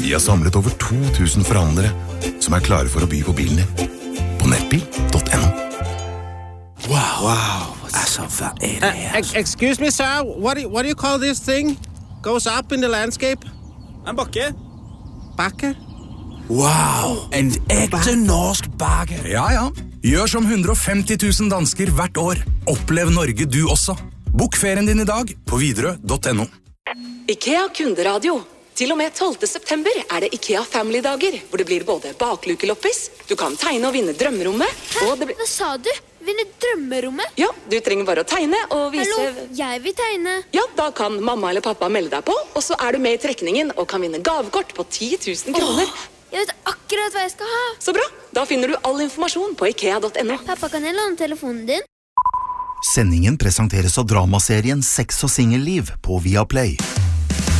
Vi har samlet over 2000 forhandlere som er klare for å by på bilen din. På nettbil.no. Wow. Altså, hvad det her? Excuse me, sir. What do you call this thing? Goes up in the landscape? En bakke. Bakke? Wow, en ægte norsk bakke. Ja. Gjør som 150 000 dansker hvert år. Opplev Norge du også. Bok ferien din i dag på Widerøe.no. IKEA kunderadio. Til og med 12. september er det IKEA Family-dager, hvor det blir både baklukeloppis, du kan tegne og vinne drømmerommet, og det blir... Hva sa du? Vinne drømmerommet? Ja, du trenger bare å tegne og vise... Hallo, jeg vil tegne. Ja, da kan mamma eller pappa melde deg på, og så er du med i trekningen og kan vinne gavekort på 10 000 kroner. Jeg vet akkurat hva jeg skal ha. Så bra, da finner du all informasjon på ikea.no. Pappa, kan jeg låne telefonen din? Sendingen presenteres av dramaserien Sex og singelliv på Viaplay.